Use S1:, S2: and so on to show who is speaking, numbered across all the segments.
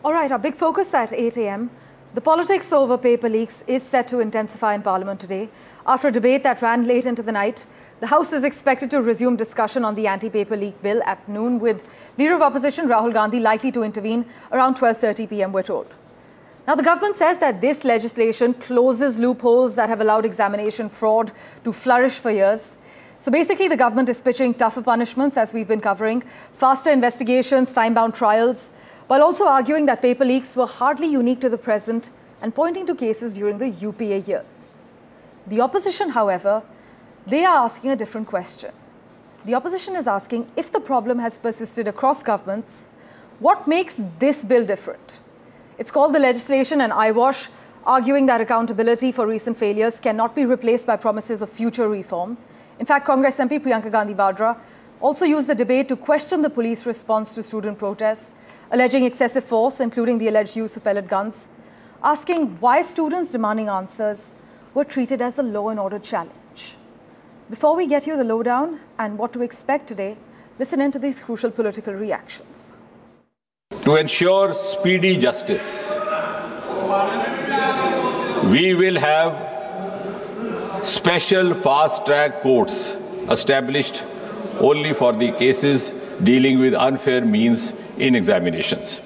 S1: All right, our big focus at 8 a.m. The politics over paper leaks is set to intensify in Parliament today. After a debate that ran late into the night, the House is expected to resume discussion on the anti-paper leak bill at noon, with Leader of Opposition Rahul Gandhi likely to intervene around 12:30 p.m, we're told. Now, the government says that this legislation closes loopholes that have allowed examination fraud to flourish for years. So basically, the government is pitching tougher punishments, as we've been covering, faster investigations, time-bound trials, while also arguing that paper leaks were hardly unique to the present and pointing to cases during the UPA years. The opposition, however, they are asking a different question. The opposition is asking, if the problem has persisted across governments, what makes this bill different? It's called the legislation an eyewash, arguing that accountability for recent failures cannot be replaced by promises of future reform. In fact, Congress MP Priyanka Gandhi Vadra also used the debate to question the police response to student protests, alleging excessive force, including the alleged use of pellet guns, asking why students demanding answers were treated as a law and order challenge. Before we get you the lowdown and what to expect today, listen in to these crucial political reactions.
S2: To ensure speedy justice, we will have special fast-track courts established only for the cases dealing with unfair means in examinations.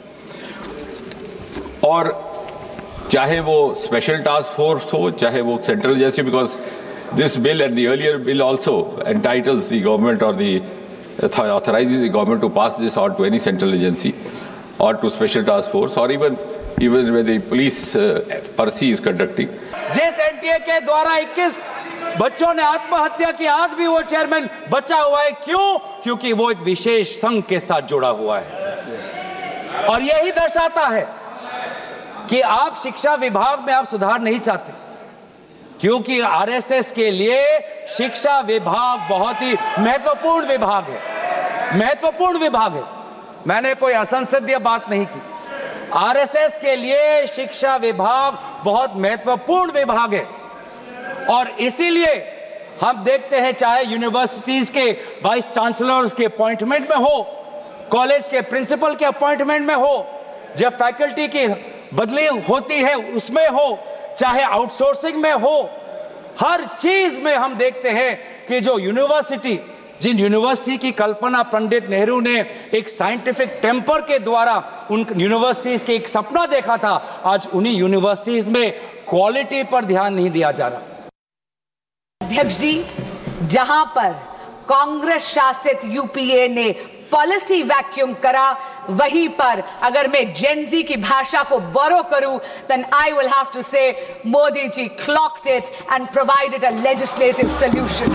S2: और चाहे वो special task force हो, चाहे वो central जैसे, because this bill and the earlier bill also entitles the government or the authorizes the government to pass this on to any central agency or to special task force or even when the police RC is conducting.
S3: जिस NTA के द्वारा 21 बच्चों ने आत्महत्या की, आज भी वो चेयरमैन बचा हुआ है। क्यों? क्योंकि वो एक विशेष संघ के साथ जुड़ा हुआ है। और यही दर्शाता है कि आप शिक्षा विभाग में आप सुधार नहीं चाहते, क्योंकि आरएसएस के लिए शिक्षा विभाग बहुत ही महत्वपूर्ण विभाग है। महत्वपूर्ण विभाग है। मैंने कोई असंसदीय बात नहीं की। आरएसएस के लिए शिक्षा विभाग बहुत महत्वपूर्ण विभाग है और इसीलिए हम देखते हैं, चाहे यूनिवर्सिटीज के वाइस चांसलर्स के अपॉइंटमेंट में हो, कॉलेज के प्रिंसिपल के अपॉइंटमेंट में हो, जब फैकल्टी की बदली होती है उसमें हो, चाहे आउटसोर्सिंग में हो, हर चीज में हम देखते हैं कि जो जिन यूनिवर्सिटी की कल्पना पंडित नेहरू ने एक साइंटिफिक टेम्पर के द्वारा उन यूनिवर्सिटीज के एक सपना देखा था, आज उन्हीं यूनिवर्सिटीज में क्वालिटी पर ध्यान नहीं दिया जा रहा।
S4: अध्यक्ष जी, जहां पर कांग्रेस शासित यूपीए ने पॉलिसी वैक्यूम करा, वहीं पर अगर मैं जेनजी की भाषा को बोरो करूं, then I will have to say Modi ji clocked it and provided a legislative solution.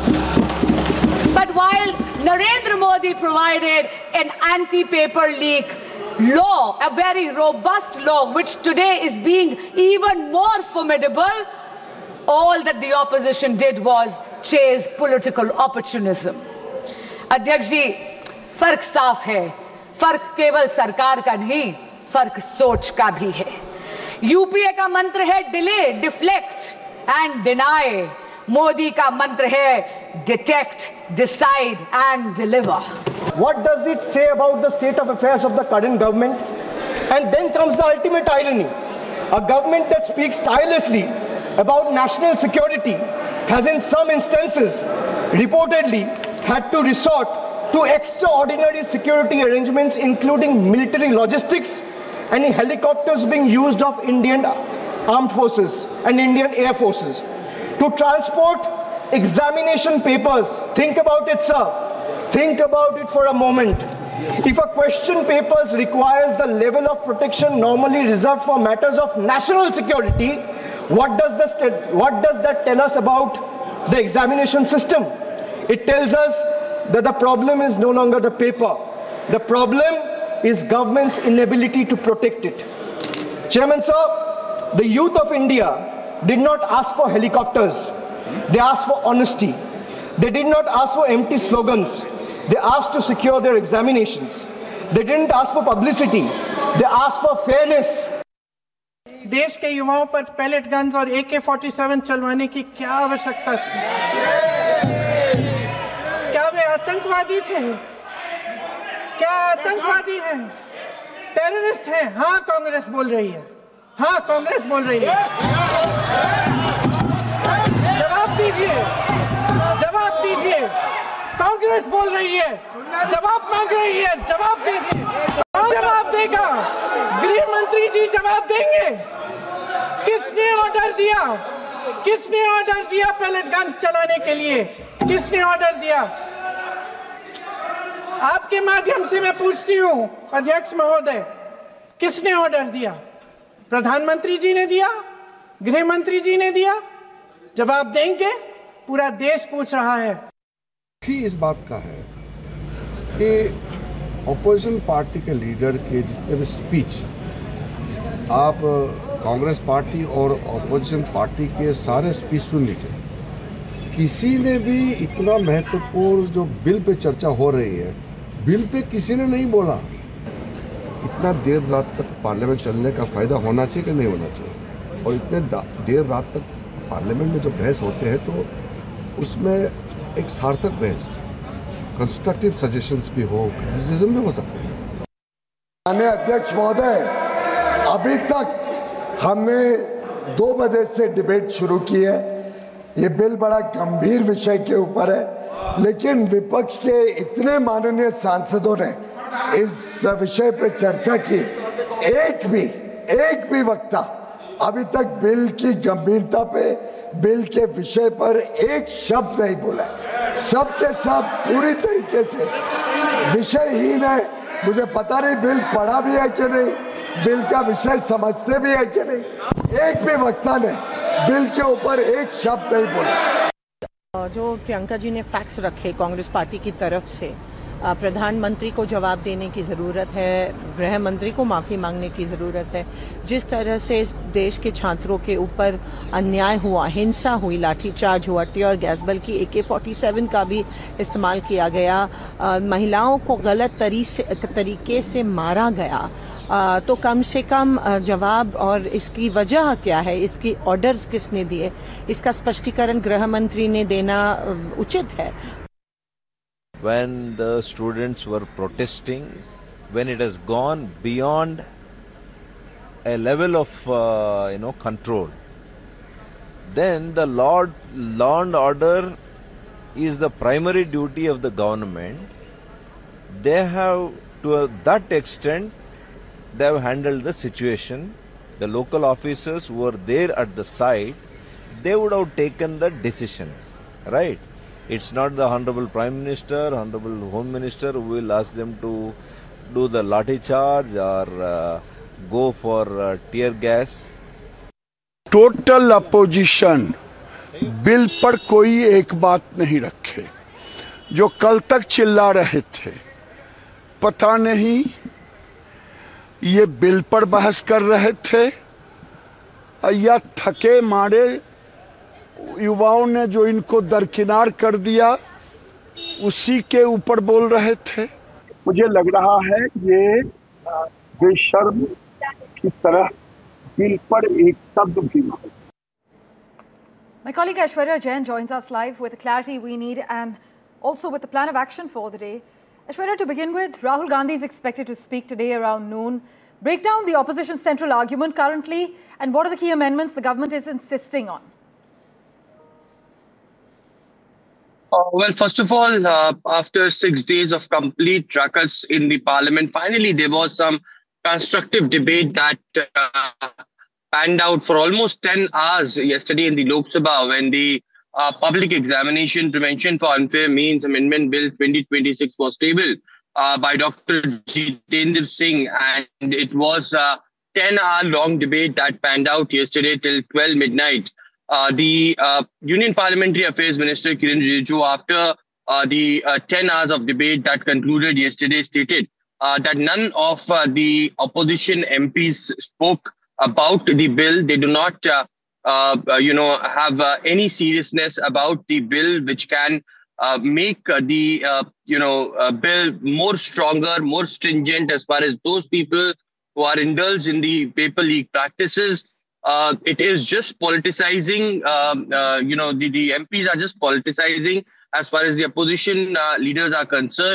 S4: But while Narendra Modi provided an anti-paper leak law, a very robust law, which today is being even more formidable, all that the opposition did was chase political opportunism. अध्यक्ष जी, फर्क साफ है। फर्क केवल सरकार का नहीं, फर्क सोच का भी है। यूपीए का मंत्र है delay, deflect and deny. Modi का मंत्र है detect, decide and deliver.
S5: What does it say about the state of affairs of the current government? And then comes the ultimate irony. A government that speaks tirelessly about national security has in some instances reportedly had to resort to extraordinary security arrangements, including military logistics and helicopters being used of Indian armed forces and Indian air forces to transport examination papers. Think about it, sir. Think about it for a moment. If a question papers requires the level of protection normally reserved for matters of national security, what does that tell us about the examination system? It tells us that the problem is no longer the paper. The problem is government's inability to protect it. Chairman, sir, the youth of India did not ask for helicopters. They asked for honesty. They did not ask for empty slogans. They asked to secure their examinations. They didn't ask for publicity. They asked for fairness.
S6: देश के युवाओं पर palette guns और AK-47 चलवाने की क्या आवश्यकता थी? क्या वे आतंकवादी थे? क्या आतंकवादी हैं? टेररिस्ट हैं। हाँ, कांग्रेस बोल रही है, हाँ कांग्रेस बोल रही है। जवाब दीजिए, जवाब दीजिए। कांग्रेस बोल रही है, जवाब मांग रही है, जवाब दीजिए। कौन जवाब देगा? गृह मंत्री जी जवाब देंगे। किसने ऑर्डर दिया? किसने ऑर्डर दिया पैलेट गन्स चलाने के लिए? किसने ऑर्डर दिया? आपके माध्यम से मैं पूछती हूं अध्यक्ष महोदय, किसने ऑर्डर दिया? प्रधानमंत्री जी ने दिया? गृह मंत्री जी ने दिया? जवाब देंगे? पूरा देश पूछ रहा है।
S7: ही इस बात का है कि ऑपोजिशन पार्टी के लीडर के जितने भी स्पीच आप कांग्रेस पार्टी और ऑपोजिशन पार्टी के सारे स्पीच सुन लीजिए, किसी ने भी इतना महत्वपूर्ण जो बिल पे चर्चा हो रही है, बिल पे किसी ने नहीं बोला इतना देर रात तक पार्लियामेंट चलने का फ़ायदा होना चाहिए कि नहीं होना चाहिए। और इतने देर रात तक पार्लियामेंट में जो बहस होते हैं तो उसमें एक सार्थक बहस, कंस्ट्रक्टिव सजेशंस भी हो, क्रिटिसिज्म भी हो सकते हैं।
S8: माननीय अध्यक्ष महोदय, अभी तक हमने 2 बजे से डिबेट शुरू की है। ये बिल बड़ा गंभीर विषय के ऊपर है, लेकिन विपक्ष के इतने माननीय सांसदों ने इस विषय पे चर्चा की, एक भी वक्ता अभी तक बिल की गंभीरता पे, बिल के विषय पर एक शब्द नहीं बोला। सब के सब पूरी तरीके से विषयहीन है। मुझे पता नहीं बिल पढ़ा भी है कि नहीं, बिल का विषय समझते भी है कि नहीं। एक भी वक्ता ने बिल के ऊपर एक शब्द नहीं बोला।
S9: जो प्रियंका जी ने फैक्ट्स रखे कांग्रेस पार्टी की तरफ से, प्रधानमंत्री को जवाब देने की ज़रूरत है, गृह मंत्री को माफ़ी मांगने की ज़रूरत है। जिस तरह से देश के छात्रों के ऊपर अन्याय हुआ, हिंसा हुई, लाठीचार्ज हुआ, टियर गैस, बल्कि AK-47 का भी इस्तेमाल किया गया, महिलाओं को गलत तरीके से मारा गया, तो कम से कम जवाब और इसकी वजह क्या है, इसकी ऑर्डर्स किसने दिए, इसका स्पष्टीकरण गृह मंत्री ने देना उचित है।
S10: When the students were protesting, when it has gone beyond a level of control, then the law and order is the primary duty of the government. They have, to that extent, they have handled the situation. The local officers who were there at the site, they would have taken the decision, right? It's not the Honorable Prime Minister, Honorable Home Minister who will ask them to do the lathi charge or go for tear gas.
S11: Total opposition bill पर कोई एक बात नहीं रखे। जो कल तक चिल्ला रहे थे, पता नहीं ये बिल पर बहस कर रहे थे या थके मारे युवाओं ने जो इनको दरकिनार कर दिया उसी के ऊपर बोल रहे थे। मुझे लग रहा है ये बेशर्म की तरह बिल पर एक शब्द भी नहीं।
S1: My colleague Aishwarya Jain joins us live with the clarity we need and also with the plan of action for the day. Aishwarya, to begin with, Rahul Gandhi is expected to speak today around noon. Break down the opposition's central argument currently and what are the key amendments the government is insisting on?
S12: Well, first of all, after 6 days of complete ruckus in the parliament, finally there was some constructive debate that panned out for almost 10 hours yesterday in the Lok Sabha when the Public Examination Prevention for Unfair Means Amendment Bill 2026 was tabled by Dr. Jitendra Singh, and it was a 10-hour-long debate that panned out yesterday till 12 midnight. The Union Parliamentary Affairs Minister Kiren Rijiju, after the 10 hours of debate that concluded yesterday, stated that none of the opposition MPs spoke about the bill. They do not, have any seriousness about the bill, which can make the, bill more stronger, more stringent as far as those people who are indulged in the paper leak practices. It is just politicizing, the MPs are just politicizing as far as the opposition leaders are concerned.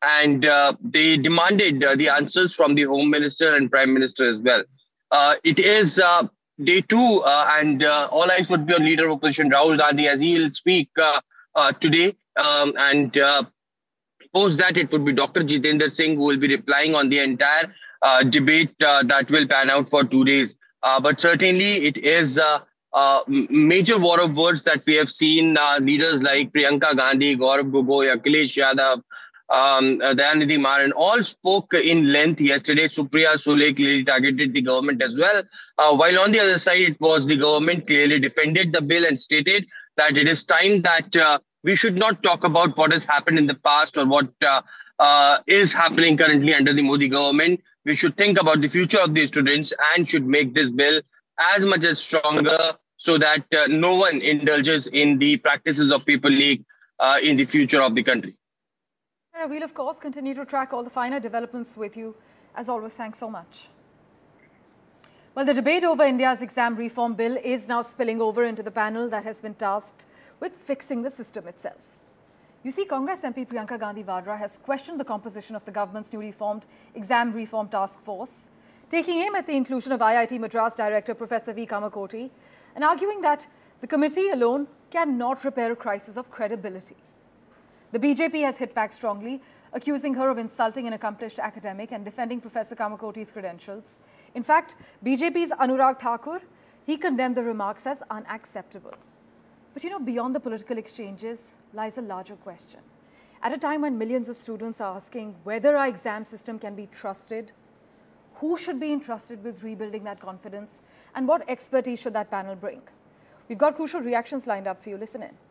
S12: and they demanded the answers from the Home Minister and Prime Minister as well. It is day 2, and all eyes would be on Leader of Opposition Rahul Gandhi as he will speak today. And post that, it would be Dr. Jitendra Singh who will be replying on the entire debate that will pan out for 2 days. But certainly it is a major war of words that we have seen. Leaders like Priyanka Gandhi, Gaurav Gogoi, Akhilesh Yadav, Dayanidhi Maran all spoke in length yesterday. Supriya Sule clearly targeted the government as well. While on the other side, it was the government clearly defended the bill and stated that it is time that we should not talk about what has happened in the past or what is happening currently under the Modi government. We should think about the future of these students and should make this bill as much as stronger so that no one indulges in the practices of Paper League in the future of the country.
S1: We'll, of course, continue to track all the finer developments with you. As always, thanks so much. Well, the debate over India's exam reform bill is now spilling over into the panel that has been tasked with fixing the system itself. You see, Congress MP Priyanka Gandhi Vadra has questioned the composition of the government's newly formed exam reform task force, taking aim at the inclusion of IIT Madras Director Professor V. Kamakoti and arguing that the committee alone cannot repair a crisis of credibility. The BJP has hit back strongly, accusing her of insulting an accomplished academic and defending Professor Kamakoti's credentials. In fact, BJP's Anurag Thakur, he condemned the remarks as unacceptable. But you know, beyond the political exchanges lies a larger question. At a time when millions of students are asking whether our exam system can be trusted, who should be entrusted with rebuilding that confidence, and what expertise should that panel bring? We've got crucial reactions lined up for you. Listen in.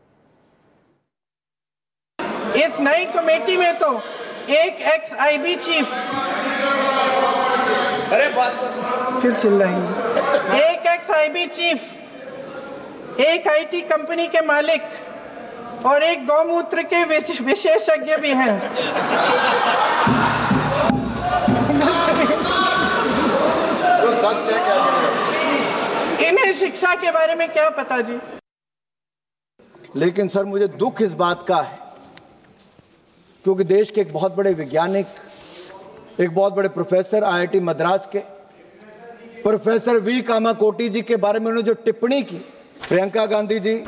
S6: इस नई committee में तो एक ex-IB chief फिर चिल्लाएंगे एक ex-IB chief, एक IT company के मालिक और एक गौमूत्र के विशेषज्ञ भी हैं। इन्हें शिक्षा के बारे में क्या पता जी?
S5: लेकिन सर मुझे दुख इस बात का है क्योंकि देश के एक बहुत बड़े वैज्ञानिक, एक बहुत बड़े प्रोफेसर IIT मद्रास के प्रोफेसर वी कामाकोटी जी के बारे में उन्होंने जो टिप्पणी की, प्रियंका गांधी जी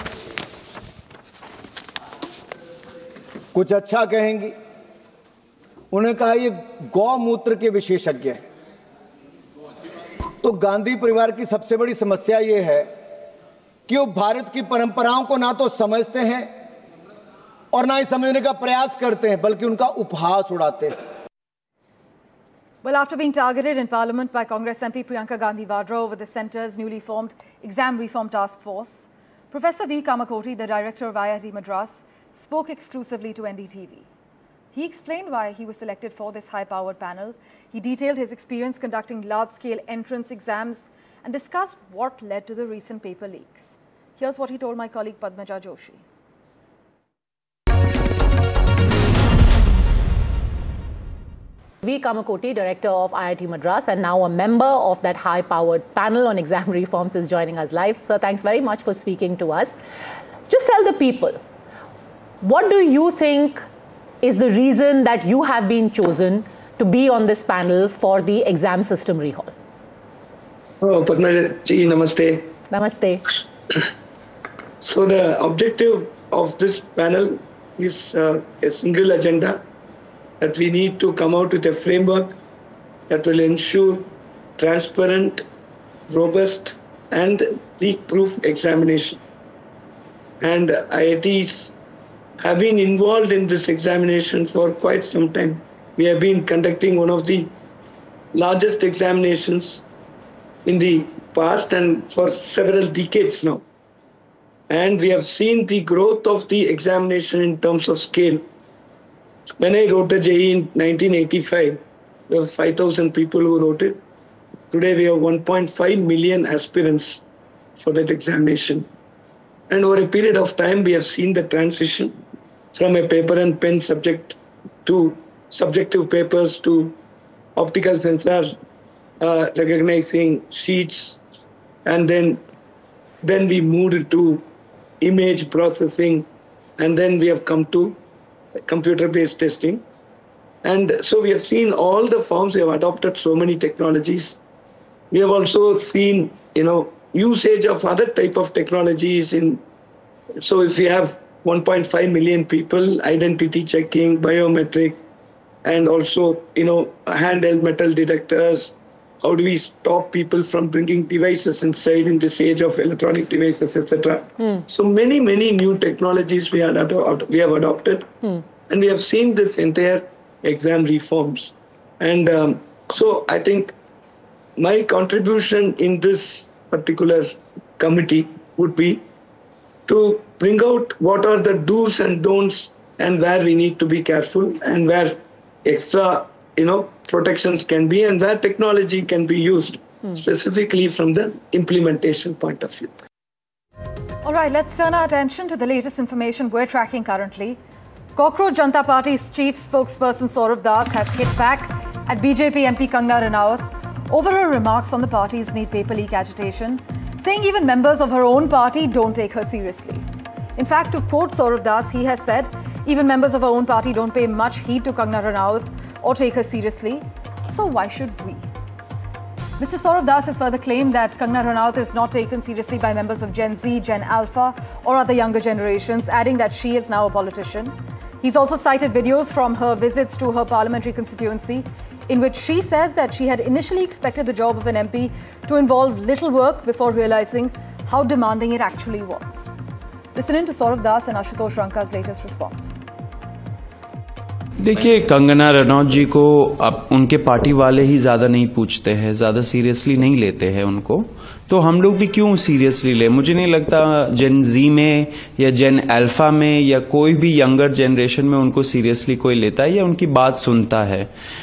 S5: कुछ अच्छा कहेंगी, उन्होंने कहा ये गौमूत्र के विशेषज्ञ हैं। तो गांधी परिवार की सबसे बड़ी समस्या ये है कि वो भारत की परंपराओं को ना तो समझते हैं और ना ही समझने का प्रयास करते हैं, बल्कि उनका उपहास उड़ाते हैं।
S1: Well, after being targeted in Parliament by Congress MP Priyanka Gandhi Vadra over the centre's newly formed Exam Reform Task Force, Professor V. Kamakoti, the director of IIT Madras, spoke exclusively to NDTV. He explained why he was selected for this high-powered panel. He detailed his experience conducting large-scale entrance exams and discussed what led to the recent paper leaks. Here's what he told my colleague Padmaja Joshi.
S13: V. Kamakoti, director of IIT Madras and now a member of that high-powered panel on exam reforms, is joining us live. Sir, thanks very much for speaking to us. Just tell the people, what do you think is the reason that you have been chosen to be on this panel for the exam system rehaul?
S14: Oh, Padmaja ji, namaste.
S13: Namaste.
S14: So the objective of this panel is a single agenda, that we need to come out with a framework that will ensure transparent, robust and leak-proof examination. And IITs have been involved in this examination for quite some time. We have been conducting one of the largest examinations in the past and for several decades now. And we have seen the growth of the examination in terms of scale. When I wrote the JEE in 1985, there were 5,000 people who wrote it. Today we have 1.5 million aspirants for that examination. And over a period of time, we have seen the transition from a paper and pen subject to subjective papers to optical sensor recognizing sheets. And then we moved to image processing. And then we have come to computer-based testing. And so we have seen all the forms. We have adopted so many technologies. We have also seen, usage of other type of technologies. So if we have 1.5 million people, identity checking, biometric, and also, handheld metal detectors. How do we stop people from bringing devices inside in this age of electronic devices, etc.? So many new technologies we have adopted, and we have seen this entire exam reforms. And so I think my contribution in this particular committee would be to bring out what are the do's and don'ts and where we need to be careful and where extra, protections can be and where technology can be used specifically from the implementation point of view.
S1: All right, let's turn our attention to the latest information we're tracking currently. Cockroach Janata Party's chief spokesperson Saurav Das has hit back at BJP MP Kangana Ranaut over her remarks on the party's Neat Paper Leak agitation, saying even members of her own party don't take her seriously. In fact, to quote Saurav Das, he has said, even members of her own party don't pay much heed to Kangana Ranaut or take her seriously, so why should we? Mr. Saurav Das has further claimed that Kangana Ranaut is not taken seriously by members of Gen Z, Gen Alpha or other younger generations, adding that she is now a politician. He's also cited videos from her visits to her parliamentary constituency, in which she says that she had initially expected the job of an MP to involve little work before realizing how demanding it actually was. Listen in to Saurav Das and Ashutosh Ranka's latest response.
S15: देखिए, कंगना रनौत जी को अब उनके party वाले ही ज़्यादा नहीं पूछते हैं, ज़्यादा सीरियसली नहीं लेते हैं उनको, तो हम लोग भी क्यों सीरियसली ले? मुझे नहीं लगता जेन जी में या जेन अल्फा में या कोई भी यंगर जनरेशन में उनको सीरियसली कोई लेता है या उनकी बात सुनता है।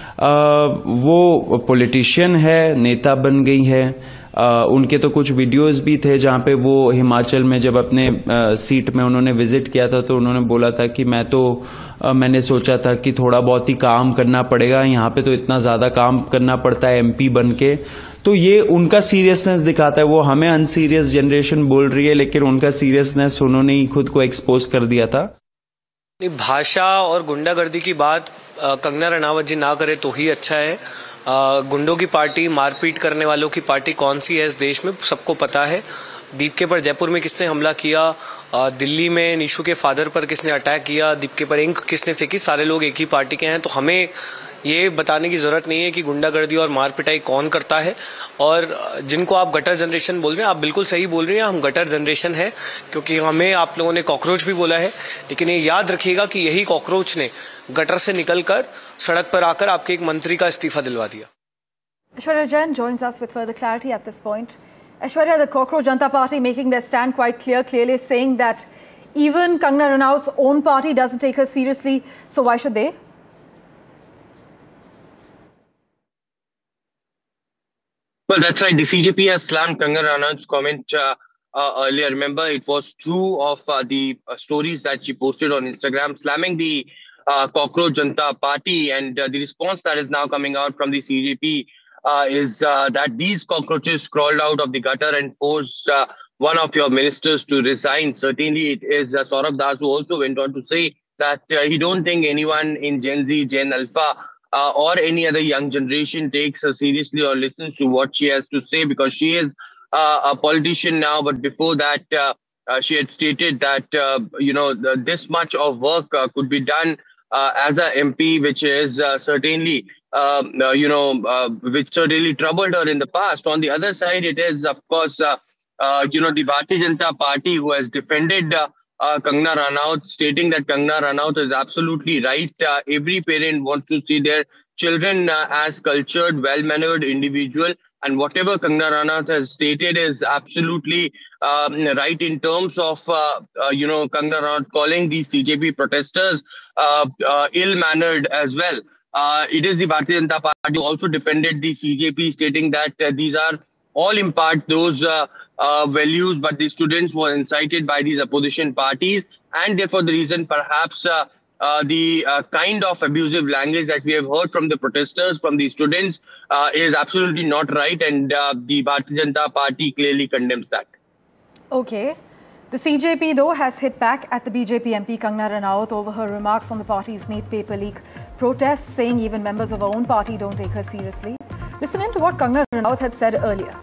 S15: वो पॉलिटिशियन है, नेता बन गई है। उनके तो कुछ वीडियोस भी थे जहां पे वो हिमाचल में जब अपने सीट में उन्होंने विजिट किया था तो उन्होंने बोला था कि मैंने सोचा था कि थोड़ा बहुत ही काम करना पड़ेगा, यहाँ पे तो इतना ज़्यादा काम करना पड़ता है एमपी बन के। तो ये उनका सीरियसनेस दिखाता है। वो हमें अनसीरियस जनरेशन बोल रही है, लेकिन उनका सीरियसनेस उन्होंने ही खुद को एक्सपोज कर दिया था।
S16: भाषा और गुंडागर्दी की बात कंगना रनावत जी ना करे तो ही अच्छा है। गुंडों की पार्टी, मारपीट करने वालों की पार्टी कौन सी है इस देश में सबको पता है। दीपके पर जयपुर में किसने हमला किया, दिल्ली में निशु के फादर पर किसने अटैक किया, दीपके पर इंक किसने फेंकी, सारे लोग एक ही पार्टी के हैं। तो हमें ये बताने की जरूरत नहीं है कि गुंडागर्दी और मार पिटाई कौन करता है। और जिनको आप गटर जनरेशन बोल रहे हैं, आप बिल्कुल सही बोल रहे हैं, हम गटर जनरेशन है, क्योंकि हमें आप लोगों ने कॉकरोच भी बोला है, लेकिन ये याद रखिएगा कि यही कॉकरोच ने गटर से निकलकर सड़क पर आकर आपके एक मंत्री का इस्तीफा दिलवा दिया।
S1: Aishwarya Jain joins us with further clarity at this point. Aishwarya, the Cockroach Janata Party making their stand quite clearly saying that even Kangana Ranaut's own party doesn't take her seriously, so why should they?
S12: Well, that's right. The CJP has slammed Kangana Ranaut's comment earlier. Remember, it was two of the stories that she posted on Instagram slamming the Cockroach Janata Party, and the response that is now coming out from the CJP is that these cockroaches crawled out of the gutter and forced one of your ministers to resign. Certainly, it is Saurav Das who also went on to say that he don't think anyone in Gen Z, Gen Alpha, or any other young generation takes her seriously or listens to what she has to say, because she is a politician now. But before that, she had stated that, this much of work could be done as a MP, which is certainly, which certainly troubled her in the past. On the other side, it is, of course, the Bharatiya Janata Party who has defended Kangana Ranaut, stating that Kangana Ranaut is absolutely right. Every parent wants to see their children as cultured, well-mannered individual. And whatever Kangana Ranaut has stated is absolutely right in terms of, Kangana Ranaut calling these CJP protesters ill-mannered as well. It is the Bharatiya Janata Party who also defended the CJP, stating that these are all impart those values, but the students were incited by these opposition parties, and therefore the reason perhaps the kind of abusive language that we have heard from the protesters, from the students, is absolutely not right, and the Bharatiya Janata Party clearly condemns that.
S1: Okay. The CJP, though, has hit back at the BJP MP Kangana Ranaut over her remarks on the party's NEET paper leak protests, saying even members of her own party don't take her seriously. Listen in to what Kangana Ranaut had said earlier.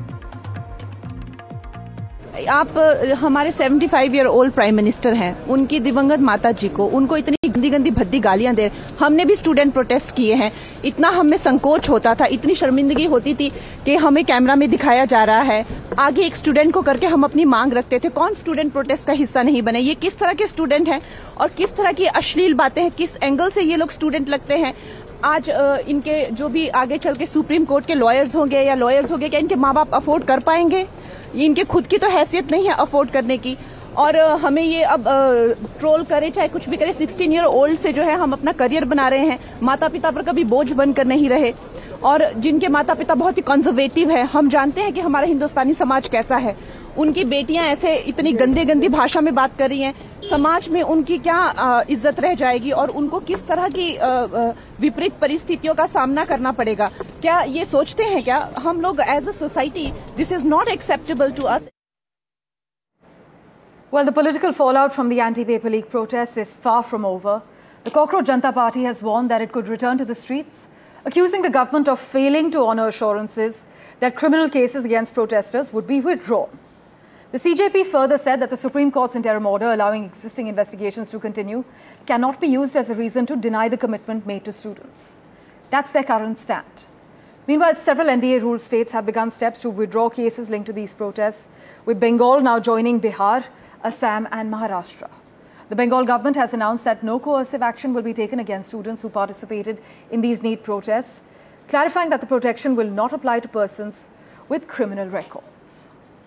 S17: आप हमारे 75-year-old prime minister हैं, उनकी दिवंगत माता जी को उनको इतनी गंदी गंदी भद्दी गालियां दे। हमने भी स्टूडेंट प्रोटेस्ट किए हैं, इतना हमें संकोच होता था, इतनी शर्मिंदगी होती थी कि हमें कैमरा में दिखाया जा रहा है, आगे एक स्टूडेंट को करके हम अपनी मांग रखते थे। कौन स्टूडेंट प्रोटेस्ट का हिस्सा नहीं बने? ये किस तरह के स्टूडेंट हैं और किस तरह की अश्लील बातें हैं, किस एंगल से ये लोग स्टूडेंट लगते हैं। आज इनके जो भी आगे चल के सुप्रीम कोर्ट के लॉयर्स होंगे या लॉयर्स होंगे, क्या इनके माँ बाप अफोर्ड कर पाएंगे? इनके खुद की तो हैसियत नहीं है अफोर्ड करने की। और हमें ये अब ट्रोल करे चाहे कुछ भी करे, 16-year-old से जो है हम अपना करियर बना रहे हैं, माता पिता पर कभी बोझ बनकर नहीं रहे। और जिनके माता पिता बहुत ही कंजर्वेटिव है, हम जानते हैं कि हमारा हिंदुस्तानी समाज कैसा है। उनकी बेटियां ऐसे इतनी गंदी भाषा में बात कर रही हैं, समाज में उनकी क्या इज्जत रह जाएगी और उनको किस तरह की विपरीत परिस्थितियों का सामना करना पड़ेगा? क्या ये सोचते हैं क्या हम लोग as a society this is not acceptable to us?
S1: Well, the political fallout from the anti-paper leak protests is far from over. The Cockroach Janata Party has warned that it could return to the streets, accusing the government of failing to honour assurances that criminal cases against protesters would be withdrawn. The CJP further said that the Supreme Court's interim order allowing existing investigations to continue cannot be used as a reason to deny the commitment made to students. That's their current stand. Meanwhile, several NDA-ruled states have begun steps to withdraw cases linked to these protests, with Bengal now joining Bihar, Assam and Maharashtra. The Bengal government has announced that no coercive action will be taken against students who participated in these NEET protests, clarifying that the protection will not apply to persons with criminal records.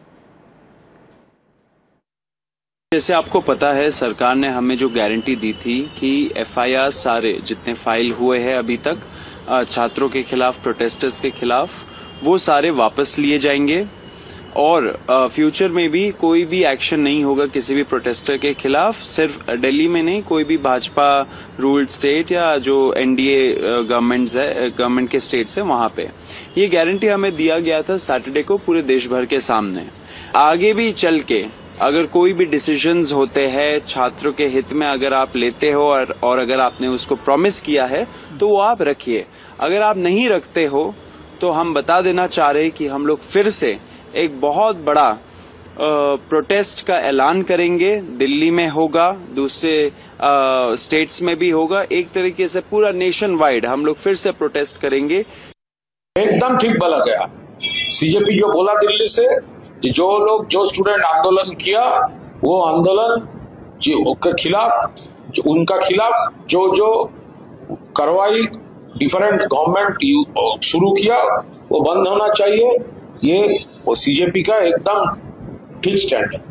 S15: जैसे आपको पता है, सरकार ने हमें जो guarantee दी थी कि FIR सारे जितने फाइल हुए हैं अभी तक छात्रों के खिलाफ, प्रोटेस्टर्स के खिलाफ, वो सारे वापस लिए जाएंगे और फ्यूचर में भी कोई भी एक्शन नहीं होगा किसी भी प्रोटेस्टर के खिलाफ। सिर्फ दिल्ली में नहीं, कोई भी भाजपा रूल्ड स्टेट या जो NDA गवर्नमेंट के स्टेट्स है वहां पे ये गारंटी हमें दिया गया था सैटरडे को पूरे देश भर के सामने। आगे भी चल के अगर कोई भी डिसीजंस होते हैं छात्रों के हित में, अगर आप लेते हो और अगर आपने उसको प्रॉमिस किया है तो वो आप रखिए। अगर आप नहीं रखते हो तो हम बता देना चाह रहे हैं कि हम लोग फिर से एक बहुत बड़ा प्रोटेस्ट का ऐलान करेंगे। दिल्ली में होगा, दूसरे स्टेट्स में भी होगा, एक तरीके से पूरा नेशन वाइड हम लोग फिर से प्रोटेस्ट करेंगे।
S18: एकदम ठीक बोला गया। CJP जो बोला दिल्ली से कि जो स्टूडेंट आंदोलन किया वो आंदोलन के खिलाफ, उनका खिलाफ जो कार्रवाई डिफरेंट गवर्नमेंट शुरू किया वो बंद होना चाहिए। ये CJP का एकदम ठीक स्टैंड है।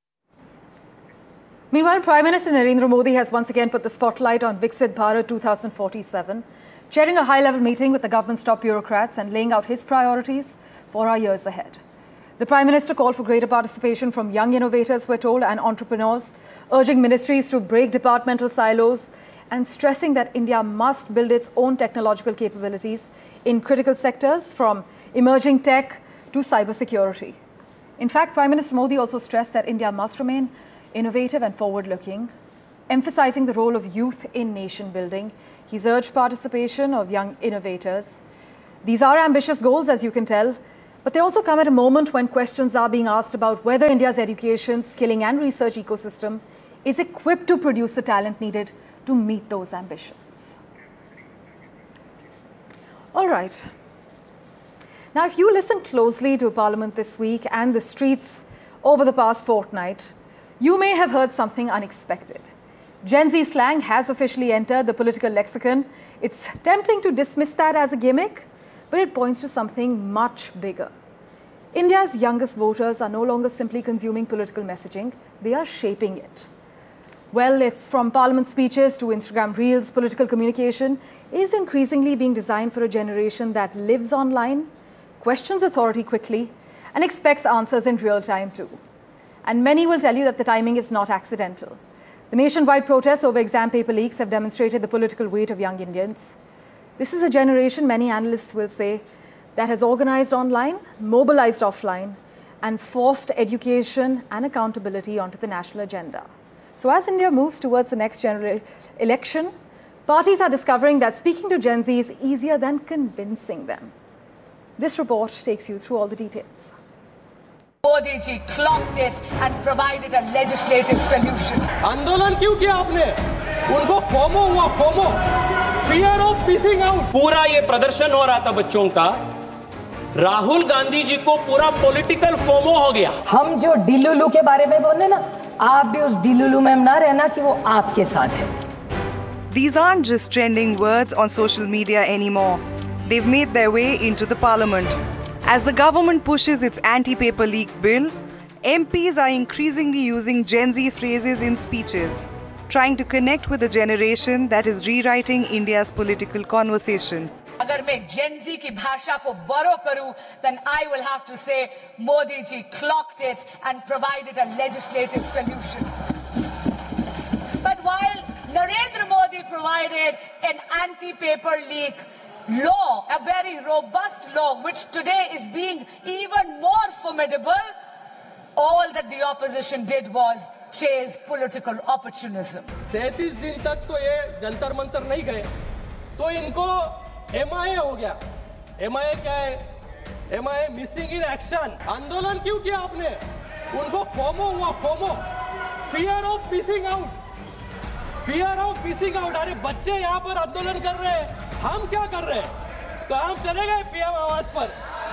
S1: Meanwhile, Prime Minister Narendra Modi has once again put the spotlight on Viksit Bharat 2047, chairing a high-level meeting with the government's top bureaucrats and laying out his priorities for our years ahead. The Prime Minister called for greater participation from young innovators, we're told, and entrepreneurs, urging ministries to break departmental silos and stressing that India must build its own technological capabilities in critical sectors, from emerging tech to cybersecurity. In fact, Prime Minister Modi also stressed that India must remain innovative and forward-looking, emphasizing the role of youth in nation building. He's urged participation of young innovators. These are ambitious goals, as you can tell, but they also come at a moment when questions are being asked about whether India's education, skilling and research ecosystem is equipped to produce the talent needed to meet those ambitions. All right. Now, if you listen closely to Parliament this week and the streets over the past fortnight, you may have heard something unexpected. Gen Z slang has officially entered the political lexicon. It's tempting to dismiss that as a gimmick, but it points to something much bigger. India's youngest voters are no longer simply consuming political messaging, they are shaping it. Well, it's from Parliament speeches to Instagram reels, political communication is increasingly being designed for a generation that lives online, questions authority quickly, and expects answers in real time too. And many will tell you that the timing is not accidental. The nationwide protests over exam paper leaks have demonstrated the political weight of young Indians. This is a generation, many analysts will say, that has organized online, mobilized offline, and forced education and accountability onto the national agenda. So as India moves towards the next general election, parties are discovering that speaking to Gen Z is easier than convincing them. This report takes you through all the details.
S4: Modi ji clocked it and provided a legislative solution.
S6: आंदोलन क्यों किया आपने? उनको FOMO हुआ, FOMO, fear of missing out.
S19: पूरा ये प्रदर्शन हो रहा था बच्चों का, राहुल गांधी जी को पूरा पॉलिटिकल फोमो हो गया।
S20: हम जो डिलुलू के बारे में बोले ना, आप भी उस डिलुलू में ना रहना कि वो आपके साथ है।
S21: These aren't just trending words on social media anymore. They've made their way into the parliament. As the government pushes its anti-paper leak bill, MPs are increasingly using Gen Z phrases in speeches, trying to connect with a generation that is rewriting India's political conversation.
S4: अगर मैं Gen Z की भाषा को borrow करूं, then I will have to say Modi ji clocked it and provided a legislative solution. But while Narendra Modi provided an anti-paper leak law, a very robust law, which today is being even more formidable, all that the opposition did was chase political opportunism.
S6: 37 दिन तक तो ये जंतर मंतर नहीं गए, तो इनको MIA हो गया। MIA क्या है? MIA missing in action. आंदोलन क्यों किया आपने? उनको फोमो हुआ, FOMO, fear of missing out, fear of missing out. अरे बच्चे यहाँ पर आंदोलन कर रहे हैं, हम क्या कर रहे हैं? तो हम चले गए PM आवास पर।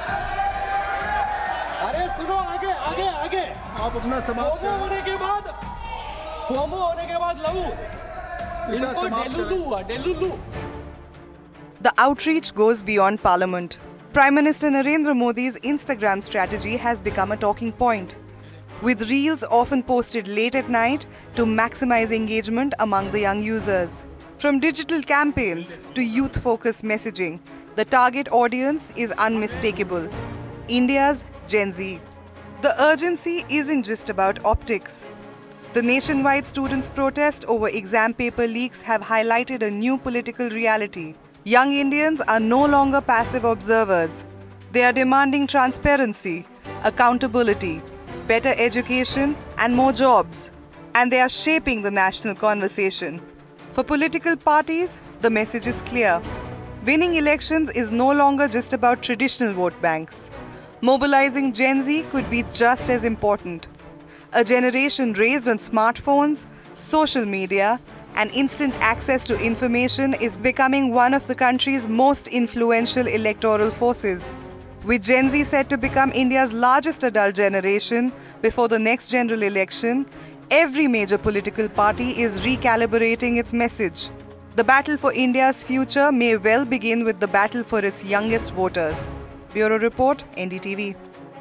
S6: अरे सुनो, आगे आगे आगे, आप अपना समाप्त होने के बाद, फोमो होने के बाद लहू, इनको डेलुलू हुआ, डेलुलू।
S21: The outreach goes beyond Parliament. Prime Minister Narendra Modi's Instagram strategy has become a talking point, with reels often posted late at night to maximize engagement among the young users. From digital campaigns to youth-focused messaging, the target audience is unmistakable: India's Gen Z. The urgency isn't just about optics. The nationwide students' protest over exam paper leaks have highlighted a new political reality. Young Indians are no longer passive observers. They are demanding transparency, accountability, better education, and more jobs. And they are shaping the national conversation. For political parties, the message is clear. Winning elections is no longer just about traditional vote banks. Mobilizing Gen Z could be just as important. A generation raised on smartphones, social media, and instant access to information is becoming one of the country's most influential electoral forces. With Gen Z set to become India's largest adult generation before the next general election, every major political party is recalibrating its message. The battle for India's future may well begin with the battle for its youngest voters. Bureau Report, NDTV.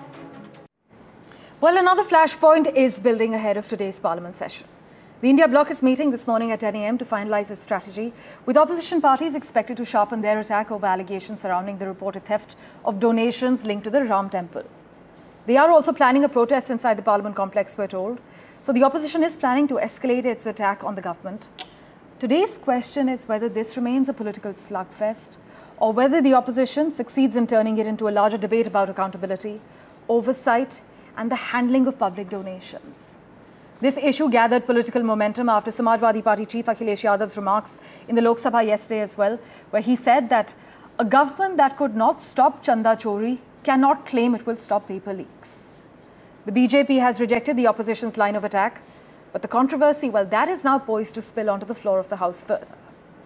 S1: Well, another flashpoint is building ahead of today's Parliament session. The India Bloc is meeting this morning at 10 a.m. to finalise its strategy, with opposition parties expected to sharpen their attack over allegations surrounding the reported theft of donations linked to the Ram Temple. They are also planning a protest inside the Parliament complex, we're told. So the opposition is planning to escalate its attack on the government. Today's question is whether this remains a political slugfest or whether the opposition succeeds in turning it into a larger debate about accountability, oversight, and the handling of public donations. This issue gathered political momentum after Samajwadi Party Chief Akhilesh Yadav's remarks in the Lok Sabha yesterday as well, where he said that a government that could not stop Chanda Chori cannot claim it will stop paper leaks. The BJP has rejected the opposition's line of attack, but the controversy, well, that is now poised to spill onto the floor of the House further.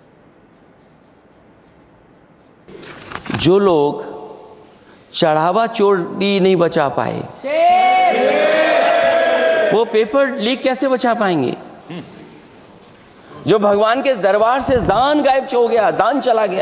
S22: जो लोग चढ़ावा चोरी नहीं बचा पाए, वो paper leak कैसे बचा पाएंगे? जो भगवान के दरबार से दान गायब हो गया, दान चला गया,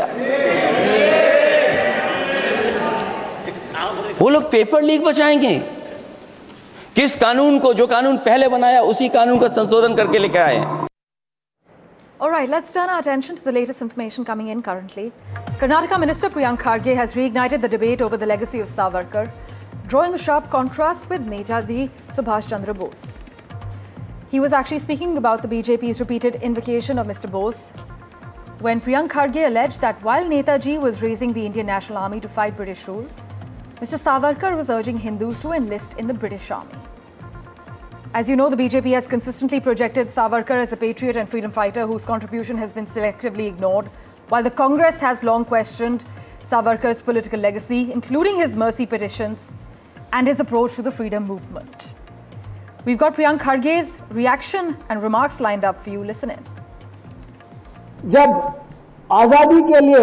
S22: वो लोग पेपर लीक बचाएंगे? किस कानून को, जो कानून पहले बनाया उसी कानून का संशोधन करके लेकर आए?
S1: All right, let's turn our attention to the latest information coming in currently. Karnataka Minister Priyank Kharge has reignited the debate over the legacy of Savarkar, drawing a sharp contrast with Netaji Subhash Chandra Bose. He was actually speaking about the BJP's repeated invocation of Mr. Bose when Priyank Kharge alleged that while Netaji was raising the Indian National Army to fight British rule, Mr. Savarkar was urging Hindus to enlist in the British Army. As you know, the BJP has consistently projected Savarkar as a patriot and freedom fighter whose contribution has been selectively ignored, while the Congress has long questioned Savarkar's political legacy, including his mercy petitions and his approach to the freedom movement. We've got Priyank Kharge's reaction and remarks lined up for you. Listen in.
S2: जब आजादी के लिए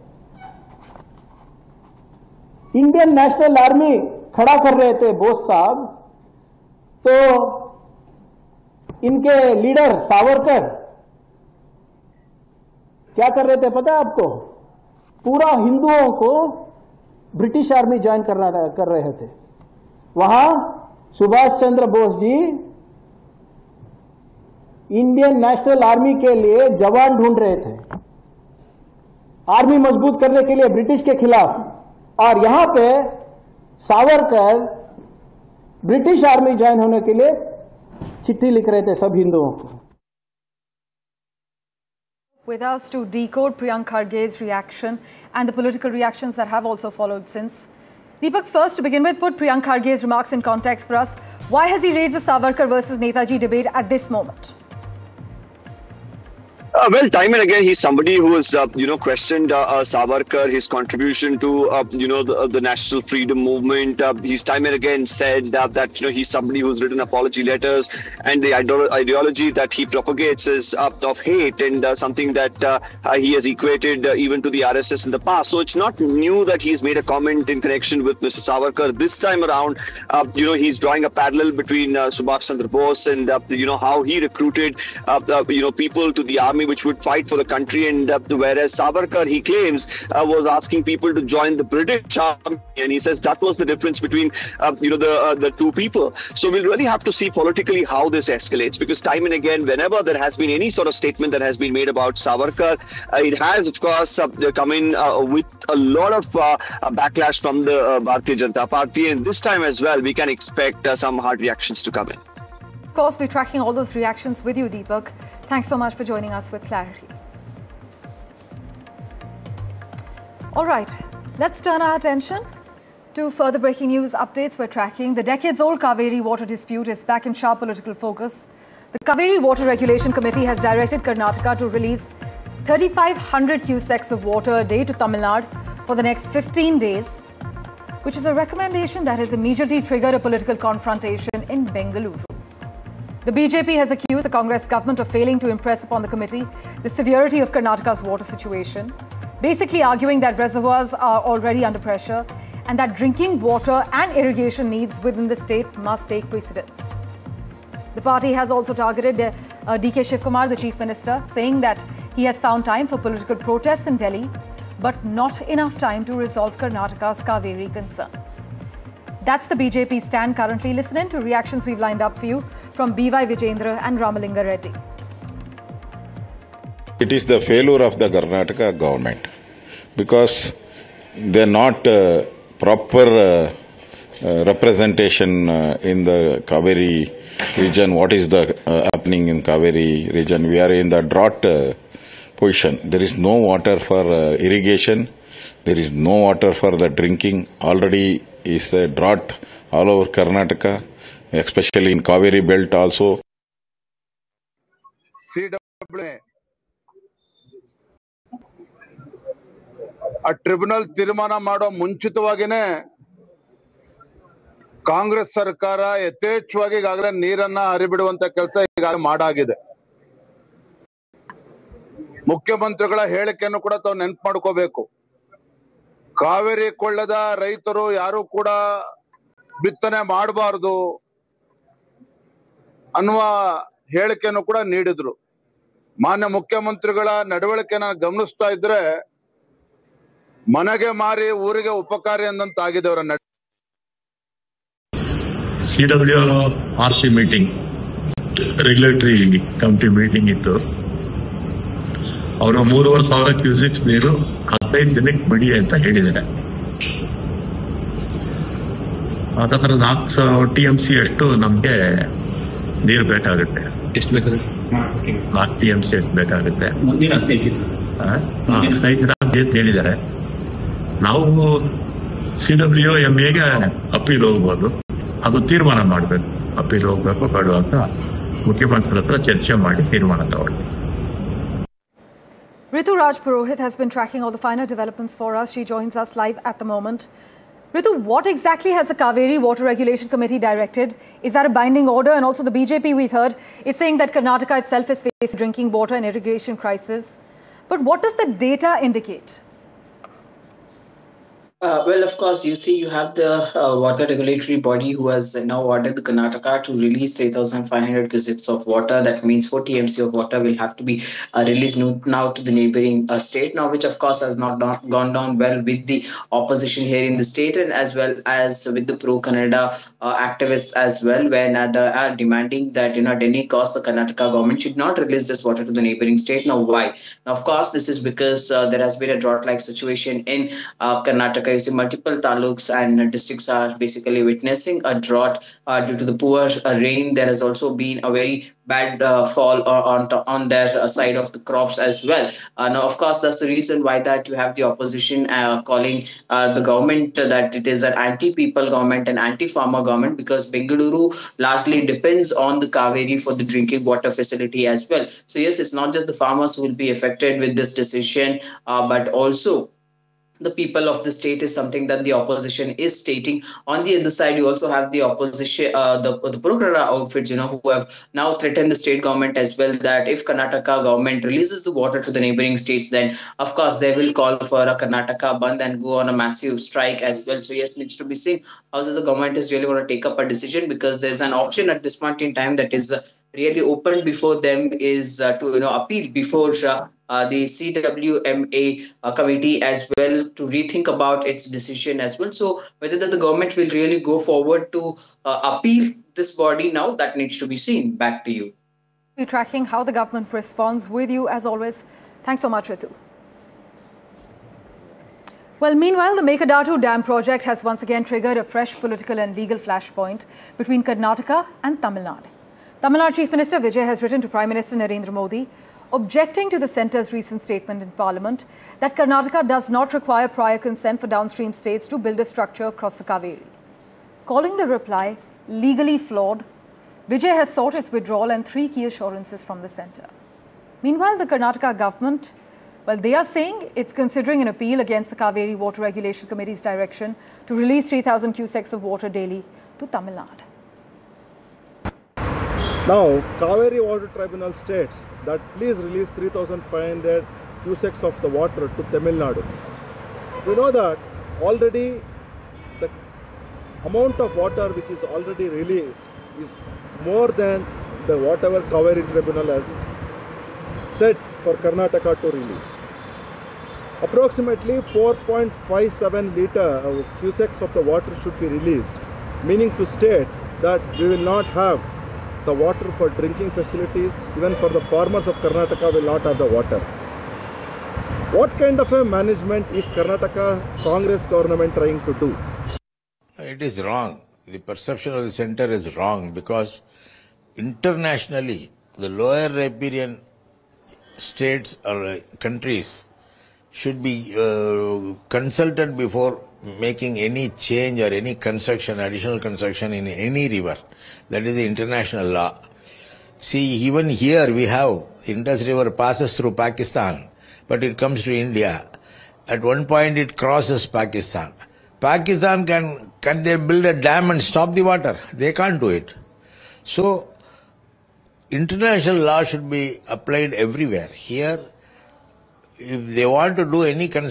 S2: Indian national army खड़ा कर रहे थे बोस साहब, तो इनके लीडर सावरकर क्या कर रहे थे पता है आपको? पूरा हिंदुओं को ब्रिटिश आर्मी ज्वाइन कर रहे थे। वहां Subhash Chandra Bose ji Indian national army के लिए जवान ढूंढ रहे थे, आर्मी मजबूत करने के लिए ब्रिटिश के खिलाफ, और यहां पे सावरकर ब्रिटिश आर्मी ज्वाइन होने के लिए चिट्ठी लिख रहे थे सब हिंदुओं को।
S1: With us to decode Priyank Kharge's reaction and the political reactions that have also followed since. Deepak, first to begin with, put Priyank Kharge's remarks in context for us. Why has he raised the Savarkar versus Netaji debate at this moment?
S3: Well, time and again, he's somebody who has, questioned Savarkar, his contribution to, the national freedom movement. He's time and again said that, he's somebody who's written apology letters, and the ideology that he propagates is of hate and something that he has equated even to the RSS in the past. So it's not new that he's made a comment in connection with Mr. Savarkar. This time around, he's drawing a parallel between Subhash Chandra Bose and, how he recruited, people to the army which would fight for the country, and whereas Savarkar, he claims, was asking people to join the British army, and he says that was the difference between the two people. So we'll really have to see politically how this escalates, because time and again, whenever there has been any sort of statement that has been made about Savarkar, it has of course come in with a lot of backlash from the Bharatiya Janata Party, and this time as well we can expect some hard reactions to come in.
S1: Of course, we're tracking all those reactions with you, Deepak. Thanks so much for joining us with clarity. All right, let's turn our attention to further breaking news updates we're tracking. The decades-old Kaveri water dispute is back in sharp political focus. The Kaveri Water Regulation Committee has directed Karnataka to release 3,500 cusecs of water a day to Tamil Nadu for the next 15 days, which is a recommendation that has immediately triggered a political confrontation in Bengaluru. The BJP has accused the Congress government of failing to impress upon the committee the severity of Karnataka's water situation, basically arguing that reservoirs are already under pressure and that drinking water and irrigation needs within the state must take precedence. The party has also targeted DK Shivkumar, the Chief Minister, saying that he has found time for political protests in Delhi, but not enough time to resolve Karnataka's Kaveri concerns. That's the BJP stand currently. Listen in to reactions we've lined up for you from B.Y. Vijayendra and Ramalinga Reddy.
S23: It is the failure of the Karnataka government because they are not proper representation in the Kaveri region. What is the happening in Kaveri region? We are in the drought position. There is no water for irrigation. There is no water for the drinking. Already is a drought all over Karnataka, especially in Kaveri belt also.
S24: A tribunal tirmana mado ಮುಂಚಿತವಾಗಿನೇ Congress ಸರ್ಕಾರ ಯಥೇಚ್ಛವಾಗಿ ಈಗಾಗಲೇ ನೀರನ್ನ ಹರಿಬಿಡುವಂತ ಕೆಲಸ ಈಗಾಗಲೇ ಮಾಡಾಗಿದೆ. ಮುಖ್ಯಮಂತ್ರಿಗಳ ಹೇಳಿಕೆಯನ್ನು ಕೂಡ ತಾವು ನೆನಪು ಮಾಡ್ಕೋಬೇಕು. ಕಾವೇರಿ ಕೊಳ್ಳದ ರೈತರು ಯಾರು ಕೂಡ ಬಿತ್ತನೆ ಮಾಡಬಾರದು ಅನ್ನುವ ಹೇಳಿಕೆಯನ್ನು ಕೂಡ ನೀಡಿದ್ರು. ಮಾನ್ಯ ಮುಖ್ಯಮಂತ್ರಿಗಳ ನಡವಳಿಕೆನ ಗಮನಿಸ್ತಾ ಇದ್ರೆ ಮನೆಗೆ ಮಾರಿ ಊರಿಗೆ ಉಪಕಾರಿ ಅಂದಂತಾಗಿದೆ ಅವರ ನಡೆ.
S25: CWRC meeting regulatory committee meeting ಇತ್ತು. ಅವರು 3,500 ಕ್ಯೂಸೆಕ್ಸ್ ನೀರು 15 ದಿನಕ್ಕೆ ಬಿಡಿ ಅಂತ ಹೇಳಿದ್ದಾರೆ. ಅದರ 4 TMC ಅಷ್ಟು ನಮ್ಗೆ ನೀರು ಬೇಕಾಗುತ್ತೆ. ಎಷ್ಟು ಬೇಕಾಗುತ್ತೆ? 4 TMC ಎಷ್ಟು ಬೇಕಾಗುತ್ತೆ? 15 ದಿನ ಅಂತ ಹೇಳಿದ್ದಾರೆ. ನಾವು CWMAಗೆ ಅಪೀಲ್ ಹೋಗ್ಬೋದು. ಅದು ತೀರ್ಮಾನ ಮಾಡಬೇಕು, ಅಪೀಲ್ ಹೋಗ್ಬೇಕು ಬೇಡ ಅಂತ ಮುಖ್ಯಮಂತ್ರಿ ಹತ್ರ ಚರ್ಚೆ ಮಾಡಿ ತೀರ್ಮಾನ ತಗೊಳ್ಳಿ.
S1: Ritu Raj Purohit has been tracking all the finer developments for us. She joins us live at the moment. Ritu, what exactly has the Kaveri Water Regulation Committee directed? Is that a binding order? And also the BJP, we've heard, is saying that Karnataka itself is facing drinking water and irrigation crisis. But what does the data indicate?
S7: Well, of course, you see, you have the water regulatory body who has now ordered the Karnataka to release 3,500 cusecs of water. That means 4 TMC of water will have to be released now to the neighboring state, now which of course has not gone down well with the opposition here in the state, and as well as with the pro-Kannada activists as well, when they are demanding that, at any cost, the Karnataka government should not release this water to the neighboring state. Now, why? Now, of course, this is because there has been a drought-like situation in Karnataka. You see, multiple taluks and districts are basically witnessing a drought due to the poor rain. There has also been a very bad fall on their side of the crops as well. Now, of course, that's the reason why that you have the opposition calling the government that it is an anti-people government and anti-farmer government, because Bengaluru largely depends on the Kaveri for the drinking water facility as well. So yes, it's not just the farmers who will be affected with this decision, but also the people of the state is something that the opposition is stating. On the other side, you also have the opposition, the pro-Kannada outfits, who have now threatened the state government as well, that if Karnataka government releases the water to the neighboring states, then of course they will call for a Karnataka Bandh and go on a massive strike as well. So yes, needs to be seen how the government is really going to take up a decision, because there's an option at this point in time that is really open before them is to appeal before the CWMA committee as well, to rethink about its decision as well. So whether the government will really go forward to appeal this body now, that needs to be seen. Back to you.
S1: We're tracking how the government responds with you as always. Thanks so much, Ritu. Well, meanwhile, the Mekadatu Dam project has once again triggered a fresh political and legal flashpoint between Karnataka and Tamil Nadu. Tamil Nadu Chief Minister Vijay has written to Prime Minister Narendra Modi, objecting to the centre's recent statement in Parliament that Karnataka does not require prior consent for downstream states to build a structure across the Kaveri. Calling the reply legally flawed, Vijay has sought its withdrawal and 3 key assurances from the centre. Meanwhile, the Karnataka government, well, they are saying it's considering an appeal against the Kaveri Water Regulation Committee's direction to release 3,000 cusecs of water daily to Tamil Nadu.
S8: Now, Kaveri Water Tribunal states that please release 3,500 cusecs of the water to Tamil Nadu. We know that already the amount of water which is already released is more than the whatever Kaveri Tribunal has set for Karnataka to release. Approximately 4.57 litre cusecs of the water should be released, meaning to state that we will not have the water for drinking facilities. Even for the farmers of Karnataka will not have the water. What kind of a management is Karnataka Congress government trying to do?
S9: It is wrong. The perception of the center is wrong, because internationally the lower riparian states or countries should be consulted before making any change or any construction, additional construction in any river. That is the international law. See, even here we have Indus River passes through Pakistan, but it comes to India. At one point it crosses Pakistan. Pakistan can they build a dam and stop the water? They can't do it. So international law should be applied everywhere. Here, if they want to do any construction,